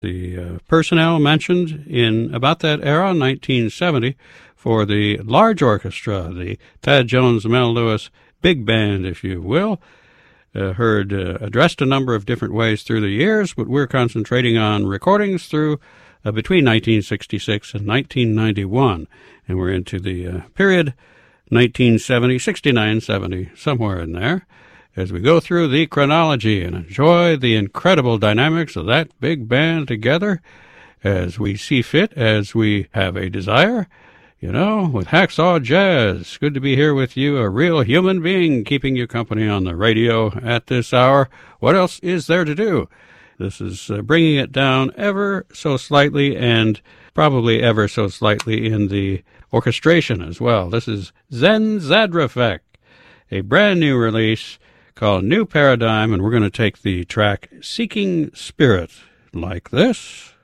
The personnel mentioned in about that era, 1970, for the large orchestra, the Thad Jones, Mel Lewis Big Band, if you will, heard addressed a number of different ways through the years, but we're concentrating on recordings through between 1966 and 1991, and we're into the period 1970, 69, 70, somewhere in there, as we go through the chronology and enjoy the incredible dynamics of that big band together as we see fit, as we have a desire, with Hacksaw Jazz. Good to be here with you, a real human being keeping you company on the radio at this hour. What else is there to do? This is bringing it down ever so slightly, and probably ever so slightly in the orchestration as well. This is Zen Zadravek, a brand new release called New Paradigm, and we're going to take the track Seeking Spirit like this.